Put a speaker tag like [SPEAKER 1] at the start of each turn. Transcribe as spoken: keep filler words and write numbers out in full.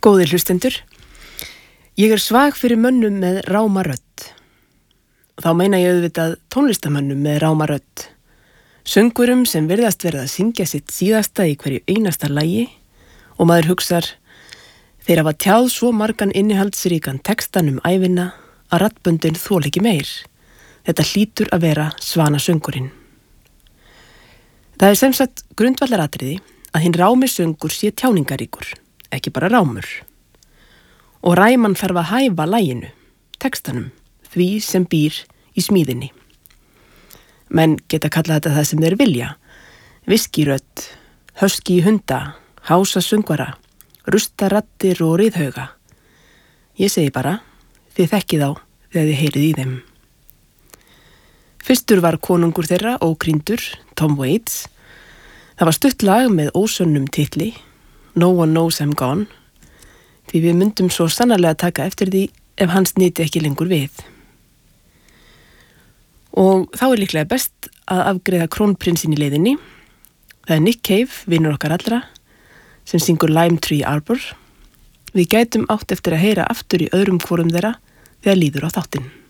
[SPEAKER 1] Góðir hlustendur, ég er svag fyrir mönnum með ráma rödd. Þá meina ég auðvitað tónlistamönnum með ráma rödd. Söngurum sem virðast verða að syngja sitt síðasta í hverju einasta lagi og maður hugsar, þeir hafa tjáð svo margan innihaldsríkan textan um ævina að raddböndin þol ekki meir. Þetta hlýtur að vera svanasöngurinn. Það er sem sagt grundvallaratriði að hinn rámi söngur sé tjáningaríkur, ekki bara rámur. Og ræman þarf að hæfa laginu, textanum, því sem býr í smíðinni. Menn geta kallað þetta það sem þeir vilja. Viskírödd, höski í hunda, hása söngvara, rustaraddir og riðhauga. Ég segi bara, þið þekkið á þegar þið heyrið í þeim. Fyrstur var konungur þeirra ókrýndur, Tom Waits. Það var stutt lag með ósönnum titli, No One Knows I'm Gone, því við myndum svo sannarlega taka eftir því ef hans nyti ekki lengur við. Og þá er líklega best að afgreiða krónprinsinn í leiðinni. Það er Nick Cave, vinur okkar allra, sem syngur Lime Tree Arbor. Við gætum átt eftir að heyra aftur í öðrum hvorum þeirra þegar líður á þáttinn.